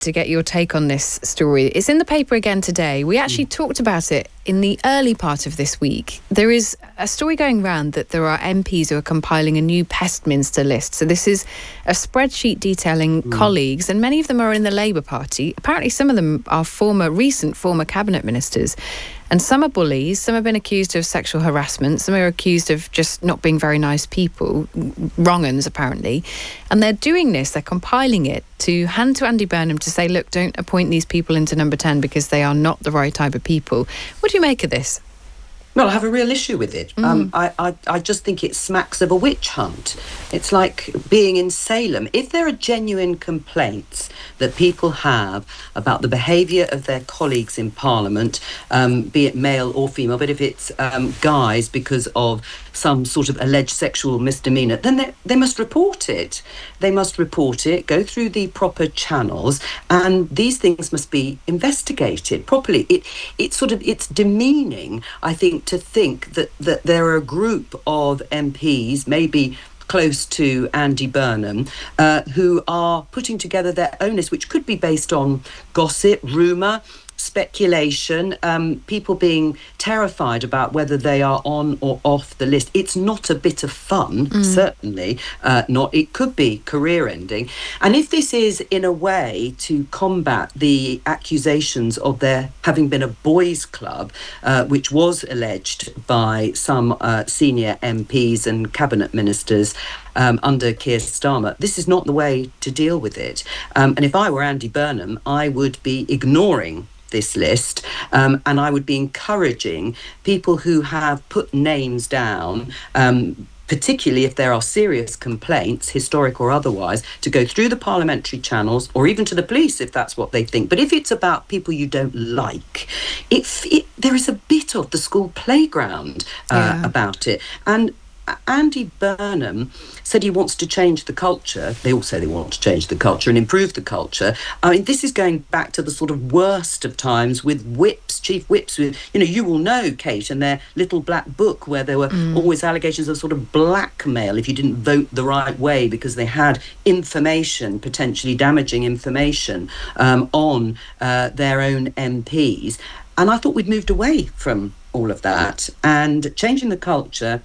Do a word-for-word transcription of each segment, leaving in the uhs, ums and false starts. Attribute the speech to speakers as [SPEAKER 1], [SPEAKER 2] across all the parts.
[SPEAKER 1] to get your take on this story. It's in the paper again today. We actually mm. talked about it in the early part of this week. There is a story going around that there are M Ps who are compiling a new Pestminster list. So this is a spreadsheet detailing mm. colleagues, and many of them are in the Labour Party. Apparently some of them are former, recent former cabinet ministers. And some are bullies, some have been accused of sexual harassment, some are accused of just not being very nice people, wrong-uns apparently. And they're doing this, they're compiling it to hand to Andy Burnham to say, look, don't appoint these people into number ten because they are not the right type of people. What do you make of this?
[SPEAKER 2] Well, I have a real issue with it. Mm. Um, I, I, I just think it smacks of a witch hunt. It's like being in Salem. If there are genuine complaints that people have about the behaviour of their colleagues in Parliament, um, be it male or female, but if it's um, guys because of some sort of alleged sexual misdemeanour, then they, they must report it. They must report it, go through the proper channels, and these things must be investigated properly. It, it sort of, it's demeaning, I think, to think that, that there are a group of M Ps, maybe close to Andy Burnham, uh, who are putting together their own list, which could be based on gossip, rumour, speculation, um, people being terrified about whether they are on or off the list. It's not a bit of fun, mm. certainly uh, not. It could be career-ending. And if this is in a way to combat the accusations of there having been a boys' club, uh, which was alleged by some uh, senior M Ps and cabinet ministers Um, under Keir Starmer, this is not the way to deal with it. Um, and if I were Andy Burnham, I would be ignoring this list, um, and I would be encouraging people who have put names down, um, particularly if there are serious complaints, historic or otherwise, to go through the parliamentary channels or even to the police if that's what they think. But if it's about people you don't like, it, it, there is a bit of the school playground uh, yeah. about it. And Andy Burnham said he wants to change the culture. They all say they want to change the culture and improve the culture. I mean, this is going back to the sort of worst of times with whips, chief whips, with, you know, you will know, Kate, and their little black book where there were mm. always allegations of sort of blackmail if you didn't vote the right way because they had information, potentially damaging information, um, on uh, their own M Ps. And I thought we'd moved away from all of that, and changing the culture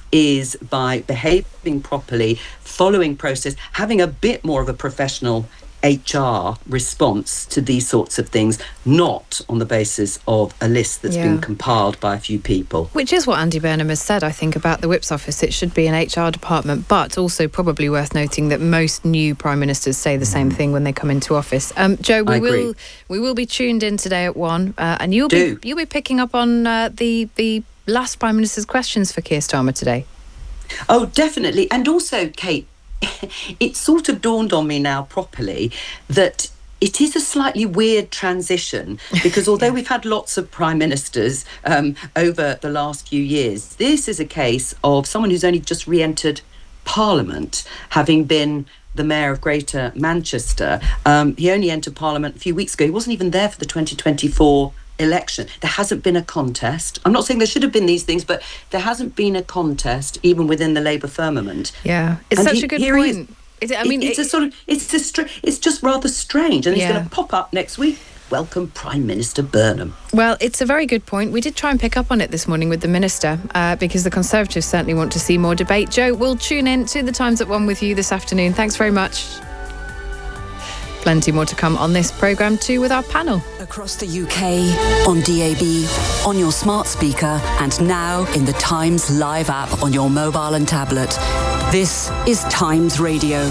[SPEAKER 2] is by behaving properly, following process, having a bit more of a professional H R response to these sorts of things, not on the basis of a list that's yeah. been compiled by a few people.
[SPEAKER 1] Which is what Andy Burnham has said, I think, about the Whip's office. It should be an H R department, but also probably worth noting that most new prime ministers say the same thing when they come into office. Um, Joe, we
[SPEAKER 2] I
[SPEAKER 1] will
[SPEAKER 2] agree.
[SPEAKER 1] we will be tuned in today at one, uh, and you'll
[SPEAKER 2] Do.
[SPEAKER 1] be you'll be picking up on uh, the the last prime minister's questions for Keir Starmer today.
[SPEAKER 2] Oh, definitely. And also, Kate, it sort of dawned on me now properly that it is a slightly weird transition because although yeah. we've had lots of prime ministers um, over the last few years, this is a case of someone who's only just re-entered Parliament, having been the mayor of Greater Manchester. Um, he only entered Parliament a few weeks ago. He wasn't even there for the twenty twenty-four election. There hasn't been a contest. I'm not saying there should have been these things, but there hasn't been a contest even within the Labour firmament.
[SPEAKER 1] Yeah, it's and such he, a good point. Is it, I mean,
[SPEAKER 2] it, it's
[SPEAKER 1] it,
[SPEAKER 2] a sort of, it's a, str- it's just rather strange, and
[SPEAKER 1] yeah.
[SPEAKER 2] he's going to pop up next week. Welcome, Prime Minister Burnham.
[SPEAKER 1] Well, it's a very good point. We did try and pick up on it this morning with the Minister, uh, because the Conservatives certainly want to see more debate. Joe, we'll tune in to the Times at one with you this afternoon. Thanks very much. Plenty more to come on this programme too with our panel.
[SPEAKER 3] Across the U K, on D A B, on your smart speaker, and now in the Times Live app on your mobile and tablet. This is Times Radio.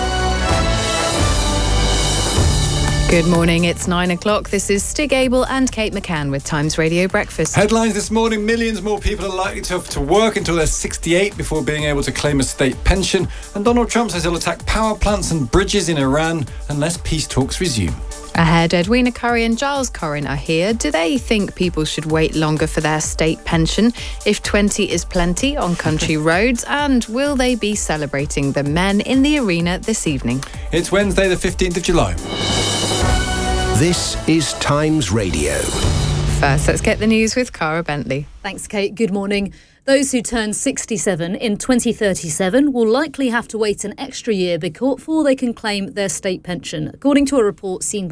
[SPEAKER 1] Good morning, it's nine o'clock. This is Stig Abel and Kate McCann with Times Radio Breakfast.
[SPEAKER 4] Headlines this morning: millions more people are likely to have to work until they're sixty-eight before being able to claim a state pension. And Donald Trump says he'll attack power plants and bridges in Iran unless peace talks resume.
[SPEAKER 1] Ahead, Edwina Curry and Giles Corrin are here. Do they think people should wait longer for their state pension if twenty is plenty on country roads? And will they be celebrating the men in the arena this evening?
[SPEAKER 4] It's Wednesday the fifteenth of July.
[SPEAKER 5] This is Times Radio.
[SPEAKER 1] First, let's get the news with Cara Bentley.
[SPEAKER 6] Thanks, Kate. Good morning. Those who turn sixty-seven in twenty thirty-seven will likely have to wait an extra year before they can claim their state pension, according to a report seen by